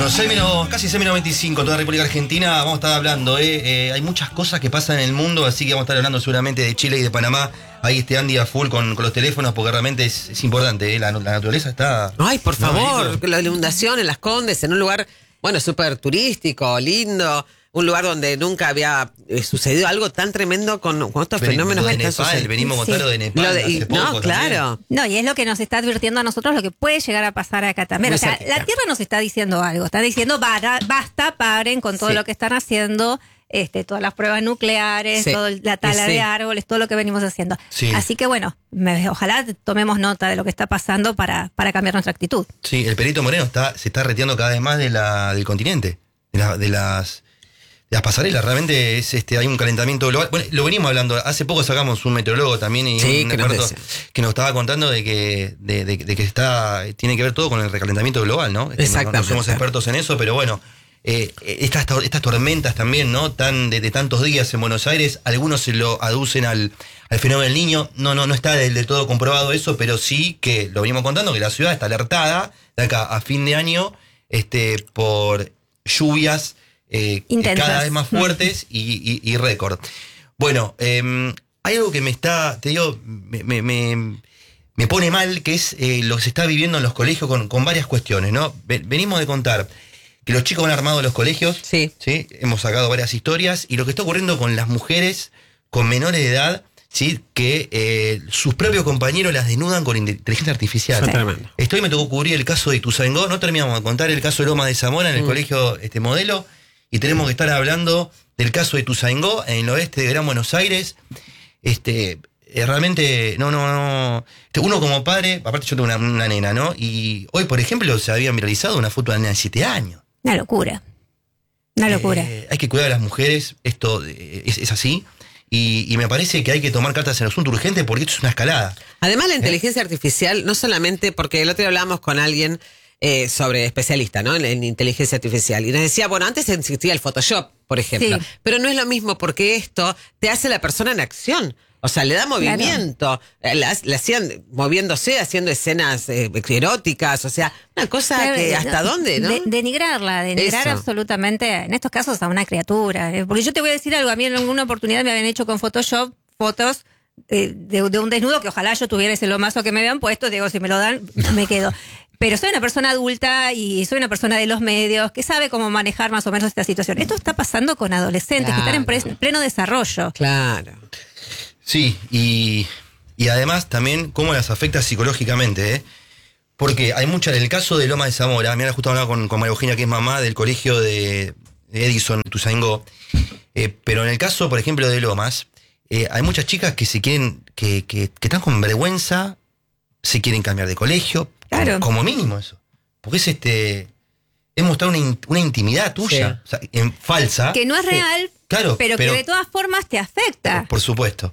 Bueno, casi 6:25, toda la República Argentina, vamos a estar hablando, hay muchas cosas que pasan en el mundo, así que vamos a estar hablando seguramente de Chile y de Panamá. Ahí Andy a full con los teléfonos, porque realmente es importante, la naturaleza está... Ay, por favor, rico. la inundación en Las Condes, en un lugar, bueno, súper turístico, lindo, un lugar donde nunca había sucedido algo tan tremendo con estos fenómenos de que están Nepal, sucediendo. venimos con lo de Nepal hace poco no, claro. No, y es lo que nos está advirtiendo a nosotros lo que puede llegar a pasar acá también. Muy O sea, cerquita. la Tierra nos está diciendo algo, está diciendo basta, paren con todo Sí. lo que están haciendo, todas las pruebas nucleares, Sí. toda la tala Sí. de árboles, todo lo que venimos haciendo. Sí. Así que bueno, ojalá tomemos nota de lo que está pasando para cambiar nuestra actitud. Sí, el Perito Moreno se está retirando cada vez más del continente, de las pasarelas. Realmente hay un calentamiento global. Bueno, lo venimos hablando, hace poco sacamos un meteorólogo también y Sí, un que nos experto decía. que nos estaba contando de que tiene que ver todo con el recalentamiento global, ¿no? Exactamente. No somos expertos en eso, pero bueno, estas tormentas también, ¿no? De tantos días en Buenos Aires, algunos se lo aducen al fenómeno del Niño. No está del todo comprobado eso, pero sí que lo venimos contando, que la ciudad está alertada de acá a fin de año por lluvias Intensas. cada vez más fuertes y récord. Bueno, hay algo que me pone mal, que es lo que se está viviendo en los colegios con varias cuestiones, ¿no? Venimos de contar que los chicos han armado los colegios, Sí. ¿sí? Hemos sacado varias historias, y lo que está ocurriendo con las mujeres con menores de edad, ¿sí? Que sus propios compañeros las desnudan con inteligencia artificial. Eso es tremendo. Hoy me tocó cubrir el caso de Ituzaingó, no terminamos de contar el caso de Lomas de Zamora en el colegio Modelo, y tenemos que estar hablando del caso de Ituzaingó en el oeste de Gran Buenos Aires. Realmente, no. Uno como padre, aparte yo tengo una nena, ¿no? Y hoy, por ejemplo, se había viralizado una foto de una nena de 7 años. Una locura. Una locura. Hay que cuidar a las mujeres, esto es así. Y me parece que hay que tomar cartas en el asunto urgente, porque esto es una escalada. Además, la inteligencia artificial, no solamente, porque el otro día hablábamos con alguien sobre especialista, ¿no? En inteligencia artificial. Y nos decía, bueno, antes existía el Photoshop, por ejemplo. Sí. Pero no es lo mismo, porque esto te hace la persona en acción. O sea, le da movimiento. La hacían moviéndose, haciendo escenas eróticas. O sea, una cosa Claro, que hasta no, dónde, ¿no? Denigrar Eso. absolutamente, en estos casos, a una criatura. Porque yo te voy a decir algo, a mí en alguna oportunidad me habían hecho con Photoshop fotos de un desnudo que ojalá yo tuviera ese lomazo que me habían puesto. Digo, si me lo dan, me quedo. Pero soy una persona adulta y soy una persona de los medios que sabe cómo manejar más o menos esta situación. Esto está pasando con adolescentes que están en pleno desarrollo. Claro. Sí, y además también cómo las afecta psicológicamente, ¿eh? Porque hay en el caso de Lomas de Zamora, mira, justo hablaba con María Eugenia, que es mamá del colegio de Edison, Ituzaingó, pero en el caso, por ejemplo, de Lomas, hay muchas chicas que se quieren, que están con vergüenza, se quieren cambiar de colegio, Claro. como mínimo eso, porque es mostrar una intimidad tuya, Sí. o sea, falsa. Que no es real, Claro, pero que de todas formas te afecta. Por supuesto.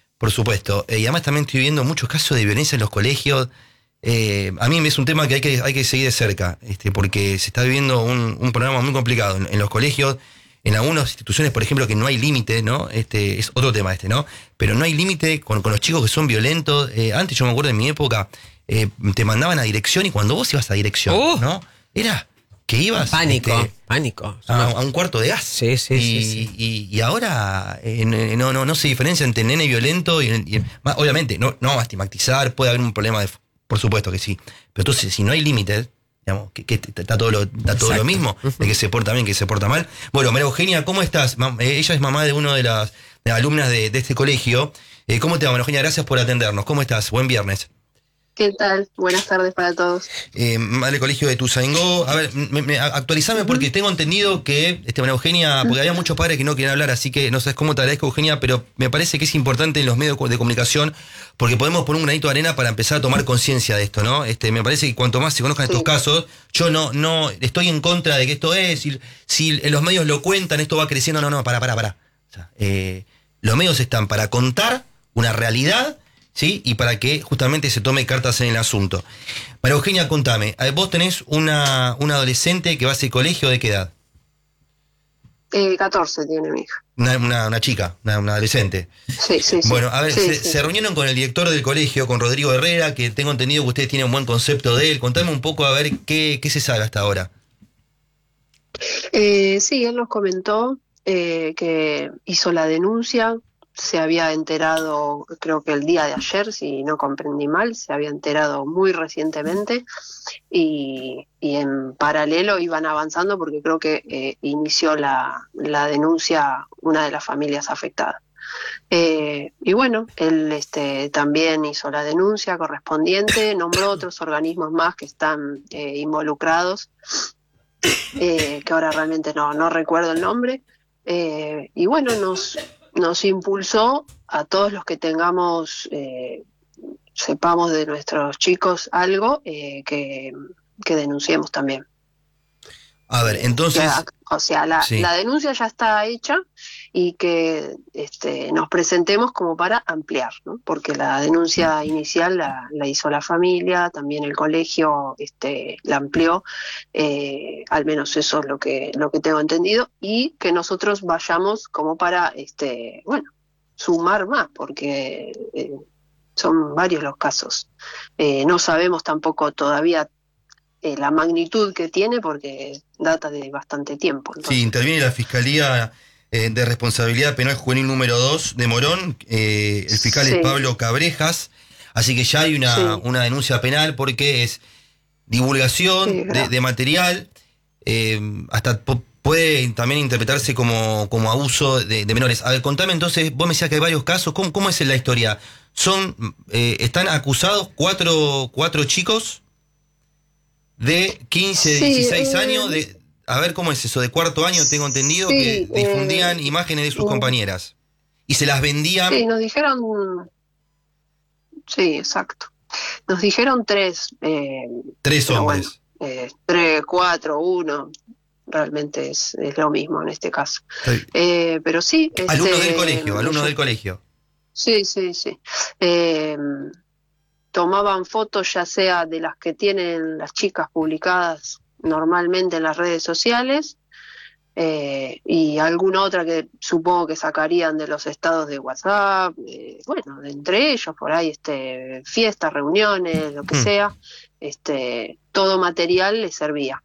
Y además también estoy viendo muchos casos de violencia en los colegios. A mí es un tema que hay que seguir de cerca, porque se está viviendo un problema muy complicado en los colegios, en algunas instituciones, por ejemplo, que no hay límite, ¿no? Es otro tema ¿no? Pero no hay límite con los chicos que son violentos. Antes, yo me acuerdo en mi época, te mandaban a dirección, y cuando vos ibas a dirección, ¿no? Era que ibas... Pánico. A un cuarto de gas. Sí. Y ahora no se diferencia entre nene violento y obviamente, no vamos a estigmatizar, puede haber un problema por supuesto que sí. Pero entonces, si no hay límites, digamos, que está todo lo mismo, de que se porta bien, que se porta mal. Bueno, María Eugenia, ¿cómo estás? Ella es mamá de una de las alumnas de este colegio. ¿Cómo te va, María Eugenia? Gracias por atendernos. ¿Cómo estás? Buen viernes. ¿Qué tal? Buenas tardes para todos. Madre colegio de Ituzaingó. A ver, actualizame, porque tengo entendido que, María Eugenia, porque había muchos padres que no quieren hablar, así que no sabes cómo te agradezco, Eugenia, pero me parece que es importante en los medios de comunicación, porque podemos poner un granito de arena para empezar a tomar conciencia de esto, ¿no? Me parece que cuanto más se conozcan estos casos, yo no estoy en contra de que esto si en los medios lo cuentan, esto va creciendo. No, para. O sea, los medios están para contar una realidad, ¿sí? Y para que justamente se tome cartas en el asunto. María Eugenia, contame, vos tenés una adolescente que va a ese colegio, ¿de qué edad? 14 tiene mi hija. Una chica, una adolescente. Sí. Bueno, a ver, Sí, se reunieron con el director del colegio, con Rodrigo Herrera, que tengo entendido que ustedes tienen un buen concepto de él. Contame un poco a ver qué se sabe hasta ahora. Sí, él nos comentó que hizo la denuncia, se había enterado, creo que el día de ayer, si no comprendí mal, se había enterado muy recientemente y en paralelo iban avanzando porque creo que inició la denuncia una de las familias afectadas. Y bueno, él también hizo la denuncia correspondiente, nombró otros organismos más que están involucrados, que ahora realmente no recuerdo el nombre, y bueno, nos impulsó a todos los que tengamos, sepamos de nuestros chicos algo, que denunciemos también. A ver, entonces, O sea, sí. la denuncia ya está hecha y que nos presentemos como para ampliar, ¿no? Porque la denuncia inicial la hizo la familia, también el colegio la amplió, al menos eso es lo que tengo entendido, y que nosotros vayamos como para, bueno, sumar más, porque son varios los casos. No sabemos tampoco todavía la magnitud que tiene porque data de bastante tiempo. Entonces, Sí, interviene la Fiscalía de Responsabilidad Penal Juvenil número 2 de Morón, el fiscal es sí, Pablo Cabrejas, así que ya hay sí, una denuncia penal porque es divulgación grave. de material, hasta puede también interpretarse como abuso de menores. A ver, contame entonces, vos me decías que hay varios casos, ¿cómo es la historia? Están acusados cuatro chicos de 15, Sí, 16 años, a ver cómo es eso, de cuarto año tengo entendido, que sí, difundían imágenes de sus compañeras y se las vendían. sí, nos dijeron, sí, exacto. Nos dijeron tres, Tres pero bueno, hombres. tres, cuatro, uno, realmente es lo mismo en este caso. Pero sí, Alumnos ellos, del colegio. sí, sí, sí. Eh, Tomaban fotos ya sea de las que tienen las chicas publicadas normalmente en las redes sociales, y alguna otra que supongo que sacarían de los estados de WhatsApp, bueno, de entre ellos por ahí, fiestas, reuniones, lo que Hmm. sea, todo material les servía.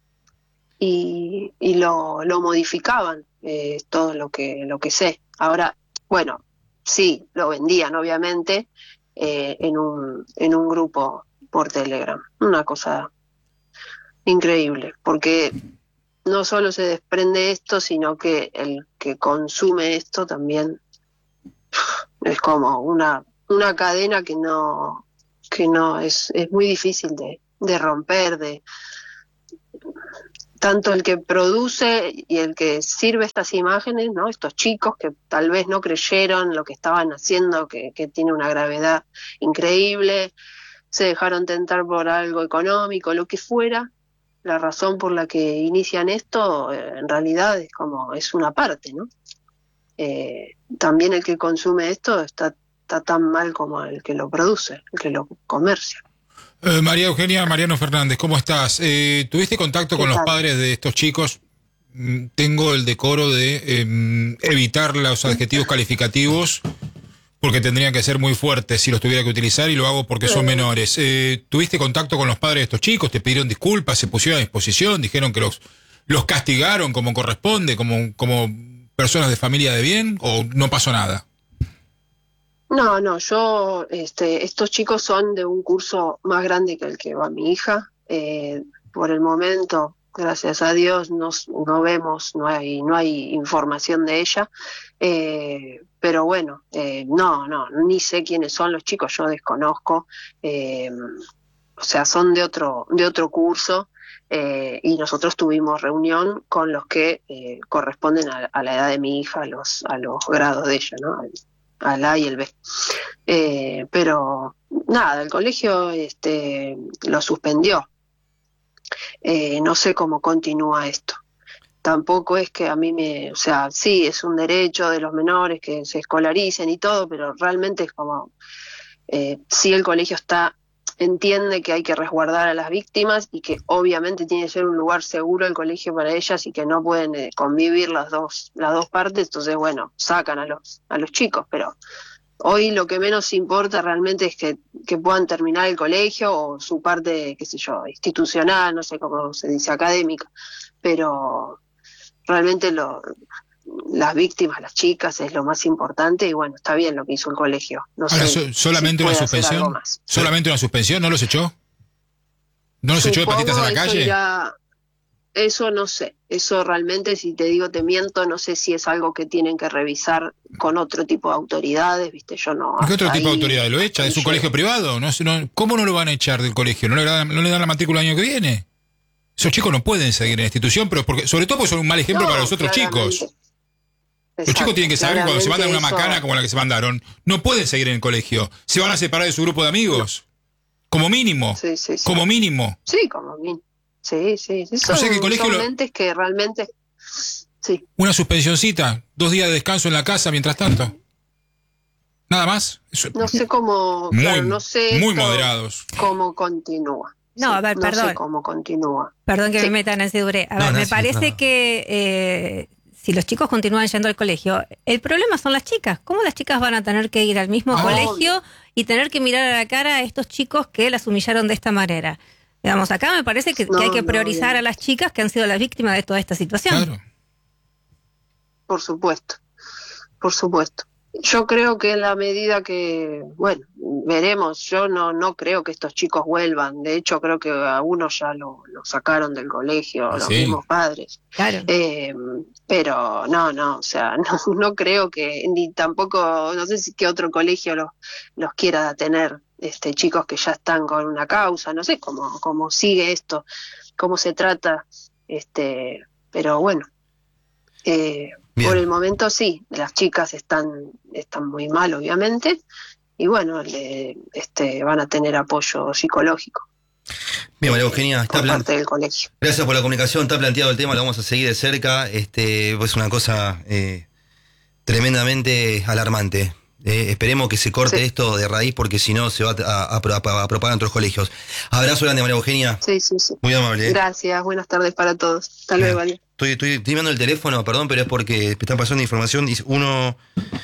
Y lo modificaban, todo lo que sé. Ahora, bueno, sí, lo vendían obviamente, en un grupo por Telegram. Una cosa increíble, porque no solo se desprende esto, sino que el que consume esto también es como una cadena que no es muy difícil de romper, tanto el que produce y el que sirve estas imágenes, ¿no? Estos chicos que tal vez no creyeron lo que estaban haciendo, que tiene una gravedad increíble, se dejaron tentar por algo económico, lo que fuera. La razón por la que inician esto, en realidad es una parte, ¿no? También el que consume esto está tan mal como el que lo produce, el que lo comercia. María Eugenia, Mariano Fernández, ¿cómo estás? ¿Tuviste contacto ¿Qué con los tal? padres de estos chicos? Tengo el decoro de evitar los adjetivos calificativos porque tendrían que ser muy fuertes si los tuviera que utilizar y lo hago porque son menores. ¿Tuviste contacto con los padres de estos chicos? ¿Te pidieron disculpas? ¿Se pusieron a disposición? ¿Dijeron que los castigaron como corresponde, como personas de familia de bien? ¿O no pasó nada? No, estos chicos son de un curso más grande que el que va mi hija. Por el momento, gracias a Dios, no vemos, no hay información de ella. Pero bueno, ni sé quiénes son los chicos, yo desconozco. O sea, son de otro curso. Y nosotros tuvimos reunión con los que corresponden a la edad de mi hija, a los grados de ella, ¿no? Al A y el B. Pero nada, el colegio lo suspendió. No sé cómo continúa esto. Tampoco es que o sea, sí, es un derecho de los menores que se escolaricen y todo, pero realmente es como, sí, el colegio entiende que hay que resguardar a las víctimas y que obviamente tiene que ser un lugar seguro el colegio para ellas y que no pueden convivir las dos partes. Entonces, bueno, sacan a los chicos, pero hoy lo que menos importa realmente es que puedan terminar el colegio o su parte, qué sé yo, institucional, no sé cómo se dice, académica, pero realmente las víctimas, las chicas, es lo más importante, y bueno, está bien lo que hizo el colegio. No Ahora, sé ¿solamente si una puede hacer algo suspensión? más. ¿Solamente una suspensión? ¿No los echó? ¿No los echó de patitas a la Supongo, calle? Eso no sé, eso realmente, si te digo te miento, no sé si es algo que tienen que revisar con otro tipo de autoridades, viste, yo no. ¿Por qué otro hasta tipo de ahí autoridad? ¿Lo echa? ¿Es un llego. colegio privado? ¿Cómo no lo van a echar del colegio? ¿No le dan la matrícula el año que viene? Esos chicos no pueden seguir en la institución, pero sobre todo porque son un mal ejemplo para los otros claramente. chicos. Los chicos tienen que saber que cuando se mandan una macana como la que se mandaron, no pueden seguir en el colegio. Se van a separar de su grupo de amigos. Como mínimo. Sí. Como mínimo. Sí, como mínimo. Sí. O sea que el colegio son mentes que realmente... Sí. Una suspensioncita, 2 días de descanso en la casa mientras tanto. Nada más. Eso, No sé cómo... claro, no sé muy esto moderados. cómo continúa. No, a ver, no perdón. sé cómo continúa. Perdón que Sí. me meta, Nancy Duré. A No, ver, me Nancy, parece no. que si los chicos continúan yendo al colegio, el problema son las chicas. ¿Cómo las chicas van a tener que ir al mismo colegio y tener que mirar a la cara a estos chicos que las humillaron de esta manera? Digamos, acá me parece que hay que priorizar a las chicas que han sido las víctimas de toda esta situación. Claro. Por supuesto. Yo creo que en la medida que, bueno, veremos, yo no creo que estos chicos vuelvan. De hecho, creo que a uno ya lo sacaron del colegio, los Sí. mismos padres. Claro. Pero no, o sea, no creo que, ni tampoco, no sé si qué otro colegio los quiera tener, chicos que ya están con una causa, no sé cómo sigue esto, cómo se trata, pero bueno. Bien. Por el momento sí, las chicas están muy mal, obviamente, y bueno, van a tener apoyo psicológico Bien, María Eugenia, por parte del colegio. gracias por la comunicación, está planteado el tema, lo vamos a seguir de cerca, pues una cosa tremendamente alarmante. Esperemos que se corte esto de raíz, porque si no se va a propagar en otros colegios. Abrazo grande, María Eugenia. Sí. Muy amable. Gracias, buenas tardes para todos. Hasta luego, adiós. Estoy mirando el teléfono, perdón, pero es porque me están pasando información. Dice un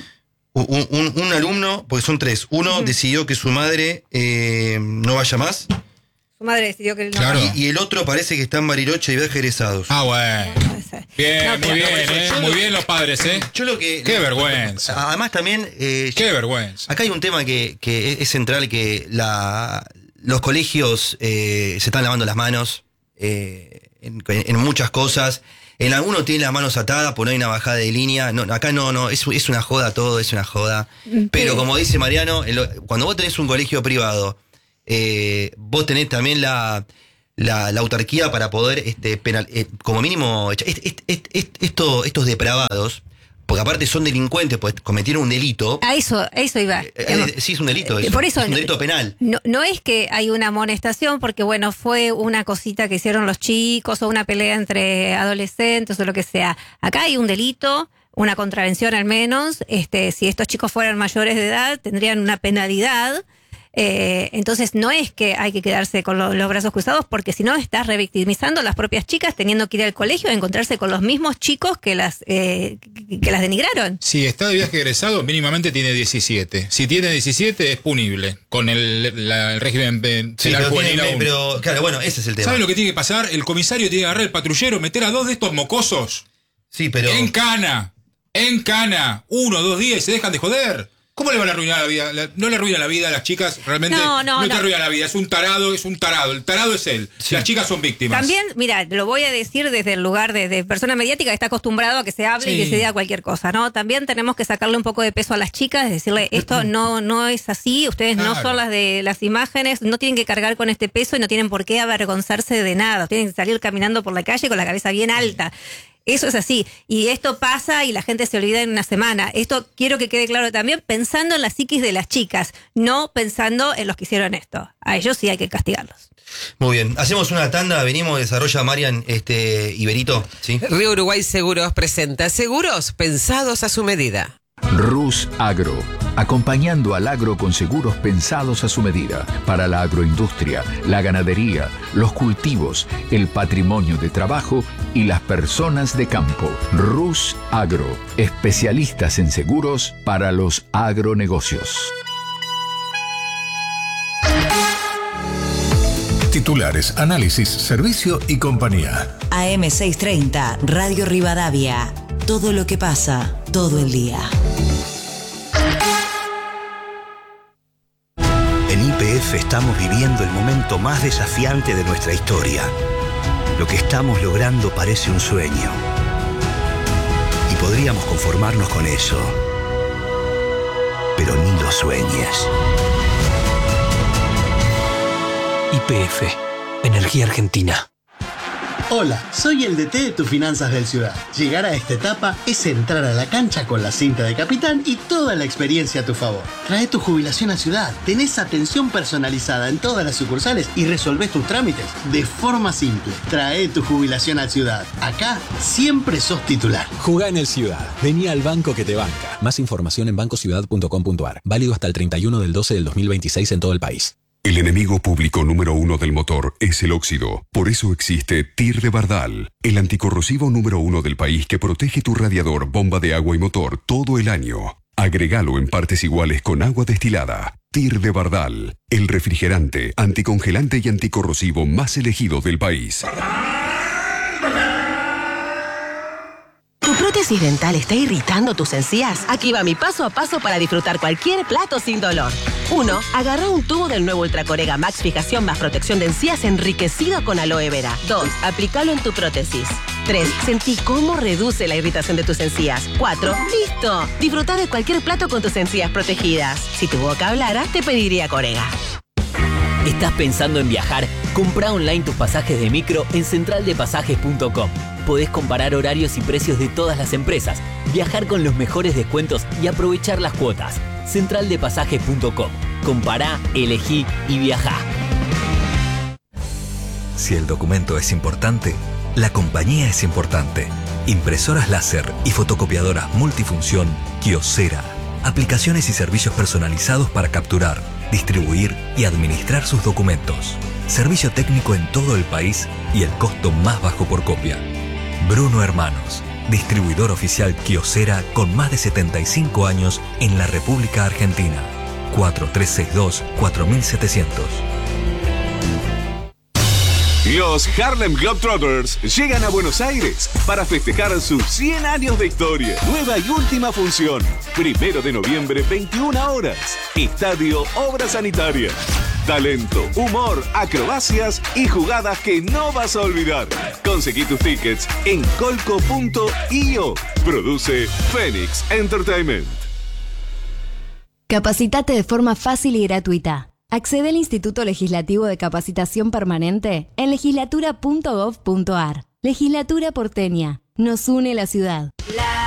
alumno, porque son 3, uno decidió que su madre no vaya más, Su madre decidió que él no. Claro. y el otro parece que está en Bariloche y viaje egresados. Ah, bueno. Puede ser. Bien, No, muy pero- bien, Muy bien los padres, Yo lo que... Qué vergüenza. Además también... Qué vergüenza. Acá hay un tema que es central, que los colegios se están lavando las manos en muchas cosas. En algunos tienen las manos atadas porque no hay una bajada de línea. No, acá no, es una joda todo, es una joda. Pero como dice Mariano, cuando vos tenés un colegio privado, vos tenés también la autarquía para poder, como mínimo, estos depravados, porque aparte son delincuentes, pues cometieron un delito. A eso iba. Sí, es un delito. Por eso, es un delito penal. No es que hay una amonestación porque, bueno, fue una cosita que hicieron los chicos o una pelea entre adolescentes o lo que sea. Acá hay un delito, una contravención al menos. Si estos chicos fueran mayores de edad, tendrían una penalidad. Entonces no es que hay que quedarse con los brazos cruzados, porque si no estás revictimizando a las propias chicas, teniendo que ir al colegio a encontrarse con los mismos chicos que las denigraron. Si está de viaje egresado, mínimamente tiene 17. Si tiene 17, es punible con el régimen penal juvenil aún. Pero, claro, bueno, ese es el tema. ¿Saben lo que tiene que pasar? El comisario tiene que agarrar el patrullero, meter a 2 de estos mocosos Sí, pero... en cana, 1 o 2 días, y se dejan de joder. ¿Cómo le van a arruinar la vida? No le arruina la vida a las chicas, realmente No, te no. arruina la vida, es un tarado. El tarado es él. Sí. Las chicas son víctimas. También, mira, lo voy a decir desde el lugar de persona mediática que está acostumbrado a que se hable y Sí. que se diga cualquier cosa, ¿no? También tenemos que sacarle un poco de peso a las chicas, decirle, esto no es así, ustedes no Claro. son las de las imágenes, no tienen que cargar con este peso y no tienen por qué avergonzarse de nada, tienen que salir caminando por la calle con la cabeza bien alta. Eso es así. Y esto pasa y la gente se olvida en una semana. Esto quiero que quede claro también, pensando en la psiquis de las chicas, no pensando en los que hicieron esto. A ellos sí hay que castigarlos. Muy bien, hacemos una tanda, venimos, desarrolla Marian y Berito, ¿sí? Río Uruguay Seguros presenta seguros pensados a su medida. Rus Agro, acompañando al agro con seguros pensados a su medida, para la agroindustria, la ganadería, los cultivos, el patrimonio de trabajo y las personas de campo. Rus Agro, especialistas en seguros para los agronegocios. Titulares, análisis, servicio y compañía. AM630, Radio Rivadavia. Todo lo que pasa, todo el día. En YPF estamos viviendo el momento más desafiante de nuestra historia. Lo que estamos logrando parece un sueño. Y podríamos conformarnos con eso. Pero ni lo sueñes. YPF, Energía Argentina. Hola, soy el DT de tus finanzas del Ciudad. Llegar a esta etapa es entrar a la cancha con la cinta de capitán y toda la experiencia a tu favor. Trae tu jubilación a Ciudad, tenés atención personalizada en todas las sucursales y resolvés tus trámites de forma simple. Trae tu jubilación a Ciudad. Acá siempre sos titular. Jugá en el Ciudad. Vení al banco que te banca. Más información en bancociudad.com.ar. Válido hasta el 31/12/2026 en todo el país. El enemigo público número 1 del motor es el óxido. Por eso existe TIR de Bardal, el anticorrosivo número 1 del país que protege tu radiador, bomba de agua y motor todo el año. Agregalo en partes iguales con agua destilada. TIR de Bardal, el refrigerante, anticongelante y anticorrosivo más elegido del país. ¿Tu prótesis dental está irritando tus encías? Aquí va mi paso a paso para disfrutar cualquier plato sin dolor. 1. Agarra un tubo del nuevo Ultracorega Max Fijación más protección de encías enriquecido con aloe vera. 2. Aplícalo en tu prótesis. 3. Sentí cómo reduce la irritación de tus encías. 4. ¡Listo! Disfruta de cualquier plato con tus encías protegidas. Si tu boca hablara, te pediría Corega. ¿Estás pensando en viajar? Compra online tus pasajes de micro en centraldepasajes.com. Podés comparar horarios y precios de todas las empresas, viajar con los mejores descuentos y aprovechar las cuotas. Centraldepasajes.com. Compará, elegí y viajá. Si el documento es importante, la compañía es importante. Impresoras láser y fotocopiadoras multifunción Kyocera. Aplicaciones y servicios personalizados para capturar, distribuir y administrar sus documentos. Servicio técnico en todo el país y el costo más bajo por copia. Bruno Hermanos, distribuidor oficial Kyocera con más de 75 años en la República Argentina. 4362-4700. Los Harlem Globetrotters llegan a Buenos Aires para festejar sus 100 años de historia. Nueva y última función. 1 de noviembre, 21 horas. Estadio Obras Sanitarias. Talento, humor, acrobacias y jugadas que no vas a olvidar. Conseguí tus tickets en colco.io. Produce Phoenix Entertainment. Capacitate de forma fácil y gratuita. Accede al Instituto Legislativo de Capacitación Permanente en legislatura.gov.ar. Legislatura porteña. Nos une la ciudad.